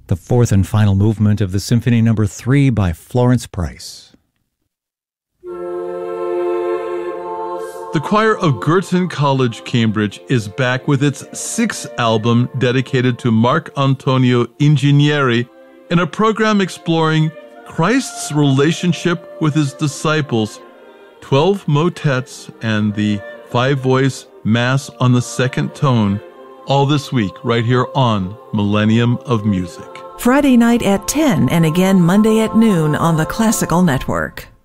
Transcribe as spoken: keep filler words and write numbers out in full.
the fourth and final movement of the Symphony Number three by Florence Price. The choir of Girton College, Cambridge is back with its sixth album dedicated to Marc Antonio Ingegneri in a program exploring Christ's relationship with his disciples, twelve motets, and the five-voice Mass on the second tone, all this week right here on Millennium of Music. Friday night at ten and again Monday at noon on the Classical Network.